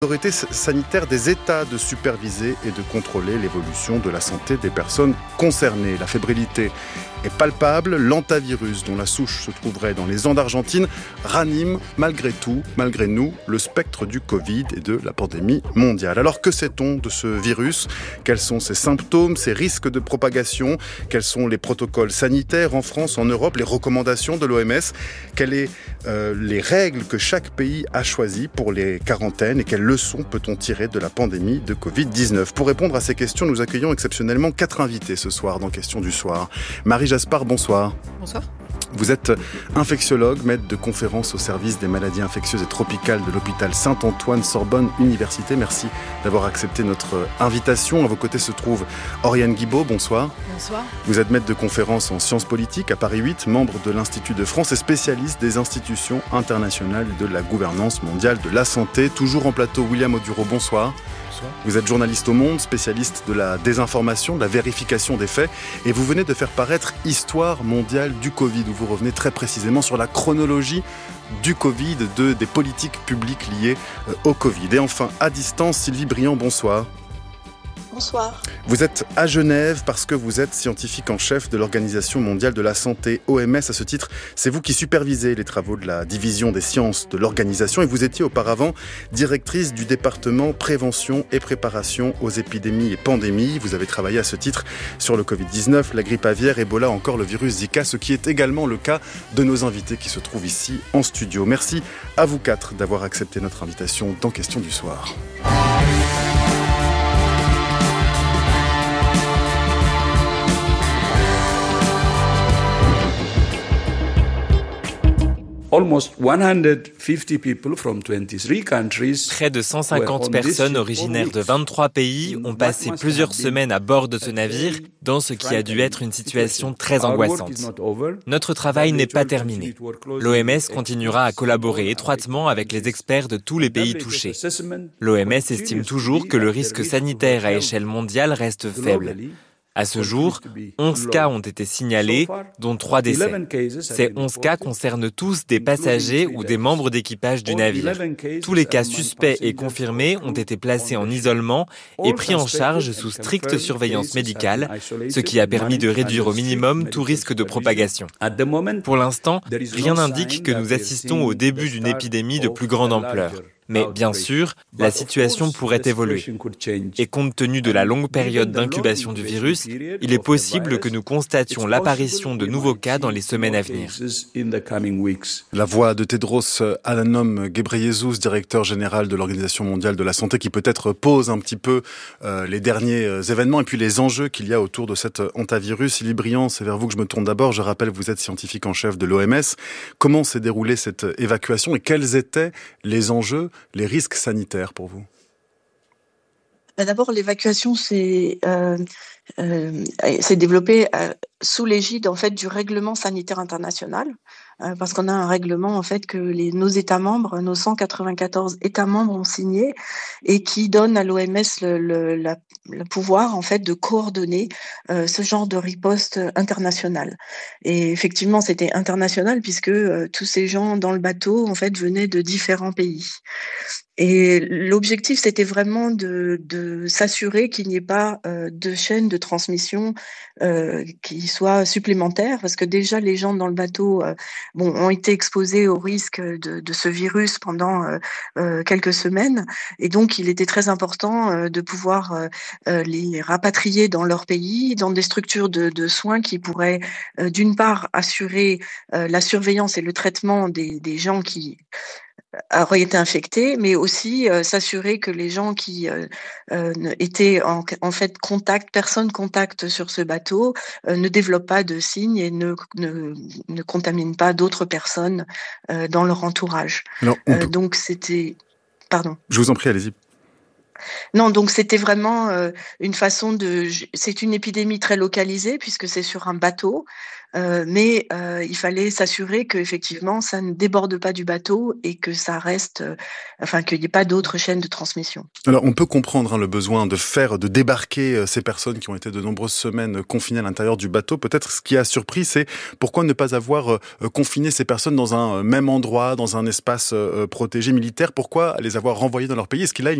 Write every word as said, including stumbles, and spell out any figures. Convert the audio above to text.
L'autorité sanitaire des États de superviser et de contrôler l'évolution de la santé des personnes concernées. La fébrilité est palpable. L'hantavirus, dont la souche se trouverait dans les Andes argentines, ranime malgré tout, malgré nous, le spectre du Covid et de la pandémie mondiale. Alors que sait-on de ce virus ? Quels sont ses symptômes, ses risques de propagation ? Quels sont les protocoles sanitaires en France, en Europe, les recommandations de l'O M S ? Quelles sont euh, les règles que chaque pays a choisies pour les quarantaines et quelles leçons peut-on tirer de la pandémie de covid dix-neuf ? Pour répondre à ces questions, nous accueillons exceptionnellement quatre invités ce soir dans Question du soir. Marie Jaspard, bonsoir. Bonsoir. Vous êtes infectiologue, maître de conférences au service des maladies infectieuses et tropicales de l'hôpital Saint-Antoine Sorbonne Université. Merci d'avoir accepté notre invitation. À vos côtés se trouve Oriane Guibaud, bonsoir. Bonsoir. Vous êtes maître de conférences en sciences politiques à Paris huit, membre de l'Institut de France et spécialiste des institutions internationales de la gouvernance mondiale de la santé. Toujours en plateau, William Audureau, bonsoir. Vous êtes journaliste au Monde, spécialiste de la désinformation, de la vérification des faits, et vous venez de faire paraître Histoire mondiale du Covid, où vous revenez très précisément sur la chronologie du Covid, de, des politiques publiques liées au Covid. Et enfin, à distance, Sylvie Briand, bonsoir. Bonsoir. Vous êtes à Genève parce que vous êtes scientifique en chef de l'Organisation mondiale de la santé, O M S. À ce titre, c'est vous qui supervisez les travaux de la division des sciences de l'organisation et vous étiez auparavant directrice du département prévention et préparation aux épidémies et pandémies. Vous avez travaillé à ce titre sur le covid dix-neuf, la grippe aviaire, Ebola, encore le virus Zika, ce qui est également le cas de nos invités qui se trouvent ici en studio. Merci à vous quatre d'avoir accepté notre invitation dans Question du soir. Près de cent cinquante personnes originaires de vingt-trois pays ont passé plusieurs semaines à bord de ce navire, dans ce qui a dû être une situation très angoissante. Notre travail n'est pas terminé. L'O M S continuera à collaborer étroitement avec les experts de tous les pays touchés. L'O M S estime toujours que le risque sanitaire à échelle mondiale reste faible. À ce jour, onze cas ont été signalés, dont trois décès. Ces onze cas concernent tous des passagers ou des membres d'équipage du navire. Tous les cas suspects et confirmés ont été placés en isolement et pris en charge sous stricte surveillance médicale, ce qui a permis de réduire au minimum tout risque de propagation. Pour l'instant, rien n'indique que nous assistons au début d'une épidémie de plus grande ampleur. Mais bien sûr, la situation pourrait évoluer. Et compte tenu de la longue période d'incubation du virus, il est possible que nous constations l'apparition de nouveaux cas dans les semaines à venir. La voix de Tedros Adhanom Ghebreyesus, directeur général de l'Organisation mondiale de la santé, qui peut-être pose un petit peu euh, les derniers événements et puis les enjeux qu'il y a autour de cet hantavirus. Sylvie Briand, c'est vers vous que je me tourne d'abord. Je rappelle que vous êtes scientifique en chef de l'O M S. Comment s'est déroulée cette évacuation et quels étaient les enjeux, les risques sanitaires pour vous ? D'abord, l'évacuation s'est, euh, euh, s'est développée euh, sous l'égide en fait du règlement sanitaire international, euh, parce qu'on a un règlement en fait que les, nos États membres, nos cent quatre-vingt-quatorze États membres ont signé et qui donne à l'O M S le, le, la, le pouvoir en fait de coordonner euh, ce genre de riposte internationale. Et effectivement, c'était international puisque euh, tous ces gens dans le bateau en fait venaient de différents pays. Et l'objectif, c'était vraiment de, de s'assurer qu'il n'y ait pas euh, de chaîne de transmission euh, qui soit supplémentaire, parce que déjà les gens dans le bateau euh, bon, ont été exposés au risque de, de ce virus pendant euh, euh, quelques semaines, et donc il était très important euh, de pouvoir euh, les rapatrier dans leur pays, dans des structures de, de soins qui pourraient euh, d'une part assurer euh, la surveillance et le traitement des, des gens qui auraient été infectés, mais aussi euh, s'assurer que les gens qui euh, euh, étaient en, en fait contact, personnes contact sur ce bateau, euh, ne développent pas de signes et ne, ne, ne contaminent pas d'autres personnes euh, dans leur entourage. Alors, peut... euh, donc c'était... Pardon. Je vous en prie, allez-y. Non, donc c'était vraiment euh, une façon de... C'est une épidémie très localisée puisque c'est sur un bateau, euh, mais euh, il fallait s'assurer qu'effectivement ça ne déborde pas du bateau et que ça reste... Euh, enfin, qu'il n'y ait pas d'autres chaînes de transmission. Alors on peut comprendre hein, le besoin de faire, de débarquer euh, ces personnes qui ont été de nombreuses semaines confinées à l'intérieur du bateau. Peut-être ce qui a surpris, c'est pourquoi ne pas avoir euh, confiné ces personnes dans un même endroit, dans un espace euh, protégé militaire. Pourquoi les avoir renvoyées dans leur pays? Est-ce qu'il a une